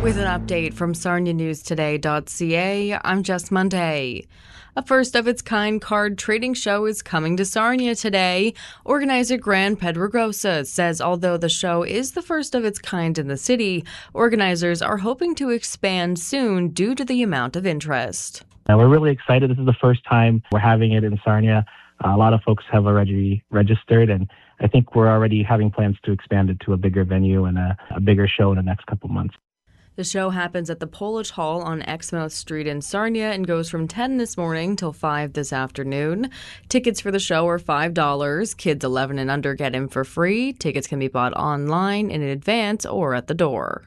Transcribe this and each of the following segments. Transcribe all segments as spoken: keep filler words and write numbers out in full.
With an update from Sarnia News Today dot c a, I'm Jess Monday. A first-of-its-kind card trading show is coming to Sarnia today. Organizer Grant Pedregosa says although the show is the first of its kind in the city, organizers are hoping to expand soon due to the amount of interest. Uh, we're really excited. This is the first time we're having it in Sarnia. Uh, a lot of folks have already registered, and I think we're already having plans to expand it to a bigger venue and a, a bigger show in the next couple months. The show happens at the Polish Hall on Exmouth Street in Sarnia and goes from ten this morning till five this afternoon. Tickets for the show are five dollars. Kids eleven and under get in for free. Tickets can be bought online, in advance, or at the door.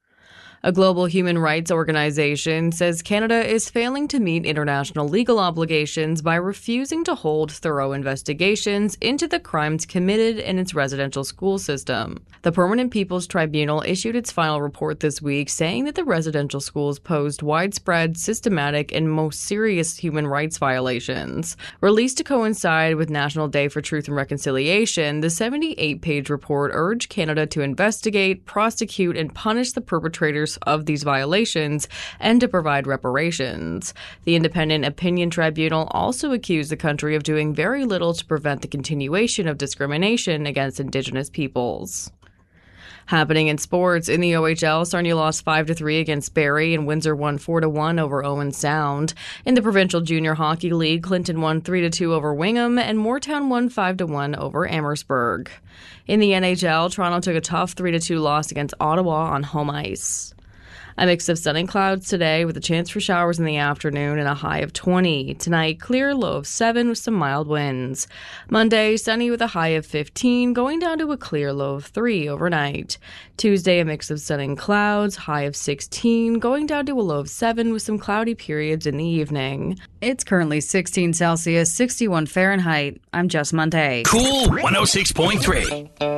A global human rights organization says Canada is failing to meet international legal obligations by refusing to hold thorough investigations into the crimes committed in its residential school system. The Permanent People's Tribunal issued its final report this week saying that the residential schools posed widespread, systematic, and most serious human rights violations. Released to coincide with National Day for Truth and Reconciliation, the seventy-eight page report urged Canada to investigate, prosecute, and punish the perpetrators of these violations and to provide reparations. The Independent Opinion Tribunal also accused the country of doing very little to prevent the continuation of discrimination against Indigenous peoples. Happening in sports, in the O H L, Sarnia lost five to three against Barrie and Windsor won four to one over Owen Sound. In the Provincial Junior Hockey League, Clinton won three to two over Wingham and Moortown won five to one over Amherstburg. In the N H L, Toronto took a tough three to two loss against Ottawa on home ice. A mix of sun and clouds today with a chance for showers in the afternoon and a high of twenty. Tonight, clear, low of seven with some mild winds. Monday, sunny with a high of fifteen, going down to a clear low of three overnight. Tuesday, a mix of sun and clouds, high of sixteen, going down to a low of seven with some cloudy periods in the evening. It's currently sixteen Celsius, sixty-one Fahrenheit. I'm Jess Monday. Cool one oh six point three.